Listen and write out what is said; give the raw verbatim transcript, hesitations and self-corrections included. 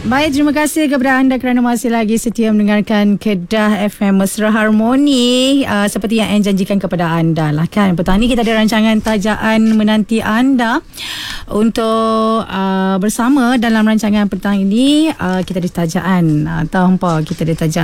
Baik, terima kasih kepada anda kerana masih lagi setia mendengarkan Kedah F M Mesra Harmoni. uh, Seperti yang Anne janjikan kepada anda lah kan, petang ni kita ada rancangan tajaan menanti anda untuk uh, bersama dalam rancangan petang ini. uh, Kita ada tajaan, uh, tahu apa kita ada tajaan